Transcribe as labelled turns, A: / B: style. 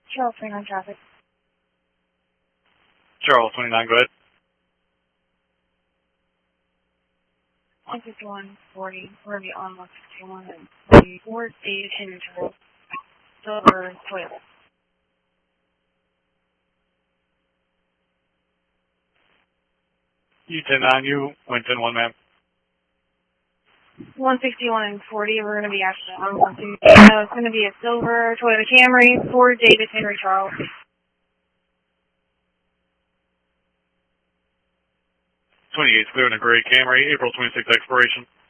A: Charles 29 traffic.
B: Charles 29, go ahead.
A: 15140. We're going to be on 161 and 40. Ford David Henry Charles. Silver Toyota.
B: U-10-9, you, wind 10-1, ma'am.
A: 161 and 40. We're going to be actually on 160. It's going to be a silver Toyota Camry. Ford David Henry Charles.
B: 28's clear in a gray Camry, April 26th expiration.